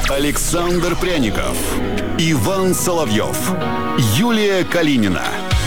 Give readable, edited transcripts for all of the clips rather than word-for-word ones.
Александр Пряников, Иван Соловьев, Юлия Калинина.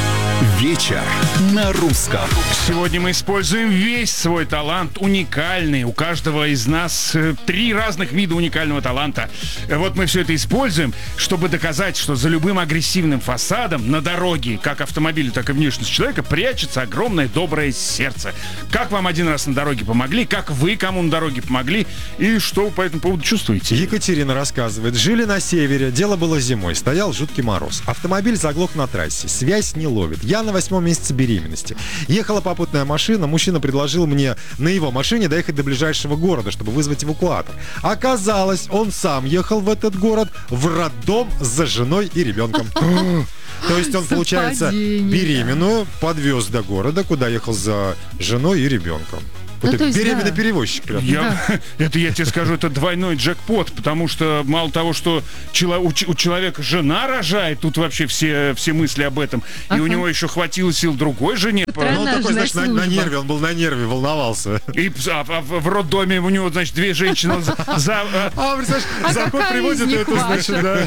Вечер на русском. Сегодня мы используем весь свой талант, уникальный. У каждого из нас 3 разных вида уникального таланта. Вот мы все это используем, чтобы доказать, что за любым агрессивным фасадом на дороге, как автомобиля, так и внешность человека, прячется огромное доброе сердце. Как вам один раз на дороге помогли, как вы кому на дороге помогли, и что вы по этому поводу чувствуете? Екатерина рассказывает. Жили на севере, дело было зимой, стоял жуткий мороз. Автомобиль заглох на трассе, связь не ловит. Я на 8-м месяце беременности. Ехала попутная машина, мужчина предложил мне на его машине доехать до ближайшего города, чтобы вызвать эвакуатор. Оказалось, он сам ехал в этот город в роддом за женой и ребенком. То есть он, получается, беременную подвез до города, куда ехал за женой и ребенком. Вот это беременный перевозчик прям. Это я тебе скажу, это двойной джекпот, потому что мало того, что у человека жена рожает, тут вообще все мысли об этом, и у него еще хватило сил другой жене. Ну, он такой, значит, на нерве, он был на нерве, волновался. И в роддоме у него, значит, 2 женщины за закон приводит эту, значит, да.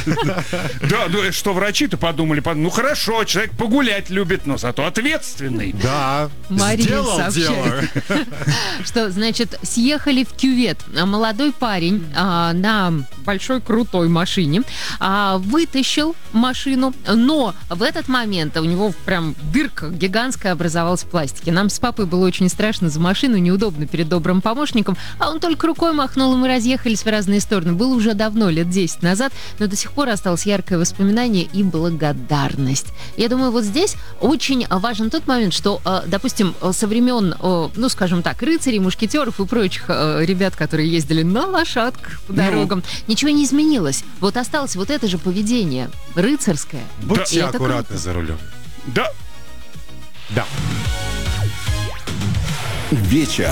Да, что врачи-то подумали, ну хорошо, человек погулять любит, но зато ответственный. Да, сделал дело. Что, значит, съехали в кювет. Молодой парень на большой крутой машине вытащил машину, но в этот момент у него прям дырка гигантская образовалась в пластике. Нам с папой было очень страшно за машину, неудобно перед добрым помощником, а он только рукой махнул, и мы разъехались в разные стороны. Было уже давно, лет 10 назад, но до сих пор осталось яркое воспоминание и благодарность. Я думаю, вот здесь очень важен тот момент, что, допустим, со времен, ну, скажем так, рыцарей, мушкетеров и прочих ребят, которые ездили на лошадках по дорогам, ничего не изменилось. Вот осталось вот это же поведение рыцарское. Будьте аккуратны за рулем. Да. Вечер